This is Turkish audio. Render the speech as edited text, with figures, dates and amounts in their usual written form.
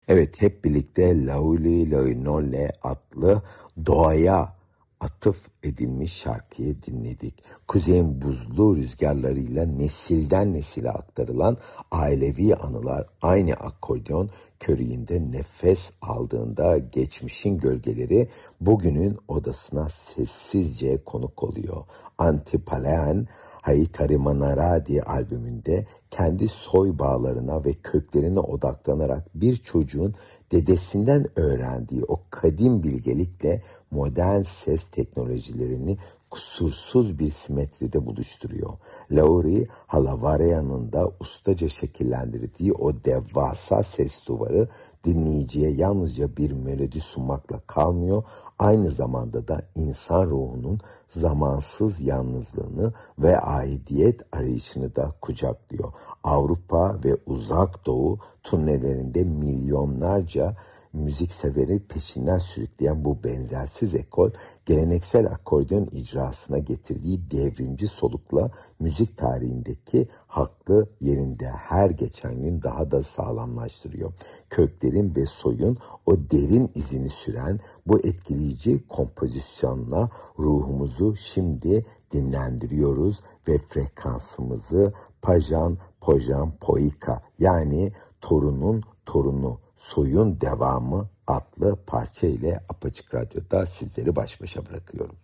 Evet, hep birlikte Lauli Launole adlı doğaya atıf edilmiş şarkıyı dinledik. Kuzeyin buzlu rüzgarlarıyla nesilden nesile aktarılan ailevi anılar aynı akordeon körüğünde nefes aldığında geçmişin gölgeleri bugünün odasına sessizce konuk oluyor. Antipalean Haitari Manaradi albümünde kendi soy bağlarına ve köklerine odaklanarak bir çocuğun dedesinden öğrendiği o kadim bilgelikle modern ses teknolojilerini kusursuz bir simetride buluşturuyor. Lauri Halavarean'ın da ustaca şekillendirdiği o devasa ses duvarı dinleyiciye yalnızca bir melodi sunmakla kalmıyor, aynı zamanda da insan ruhunun zamansız yalnızlığını ve aidiyet arayışını da kucaklıyor. Avrupa ve Uzak Doğu turnelerinde milyonlarca müzik severi peşinden sürükleyen bu benzersiz ekol, geleneksel akordeon icrasına getirdiği devrimci solukla müzik tarihindeki haklı yerinde her geçen gün daha da sağlamlaştırıyor. Köklerin ve soyun o derin izini süren bu etkileyici kompozisyonla ruhumuzu şimdi dinlendiriyoruz ve frekansımızı Pajan Pojan Poika, yani torunun torunu, soyun devamı adlı parça ile Apaçık Radyo'da sizleri baş başa bırakıyorum.